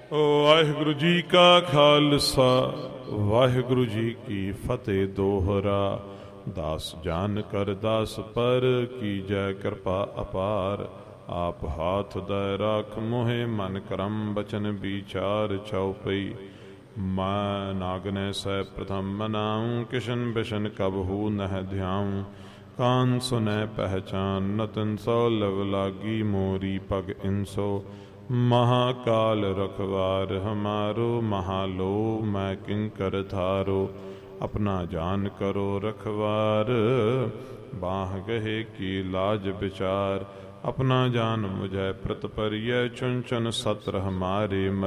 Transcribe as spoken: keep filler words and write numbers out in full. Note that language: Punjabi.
ਵਾਹਿਗੁਰੂ ਜੀ ਕਾ ਖਾਲਸਾ ਵਾਹਿਗੁਰੂ ਜੀ ਕੀ ਫਤਿਹ। ਦੋਹਰਾ ਦਾਸ ਜਾਨ ਕਰ ਦਾਸ ਪਰ ਕੀਜੈ ਕਿਰਪਾ ਅਪਾਰ। ਆਪ ਹਾਥ ਦਇ ਰਾਖ ਮੋਹਿ ਮਨ ਕਰਮ ਬਚਨ ਵਿਚਾਰ। ਚਉਪਈ ਮੈਂ ਨਾਗਨੈ ਸਹਿ ਪ੍ਰਥਮ ਮਨਾਉ ਕਿਸ਼ਨ ਬਿਸ਼ਨ ਕਬਹੂ ਨਹਿ ਧਿਆਉ। ਕਾਨ ਸੁਨੈ ਪਹਿਚਾਨ ਨਤਨ ਸੋ ਲਵ ਲਾਗੀ ਮੋਰੀ ਪਗ ਇਨਸੋ। महाकाल रखवार हमारो महालो मैं किंकर थारो। अपना जान करो रखवार बाह गहे की लाज विचार। अपना जान मुझे प्रत परिय चुन चुन सत्र हमारे।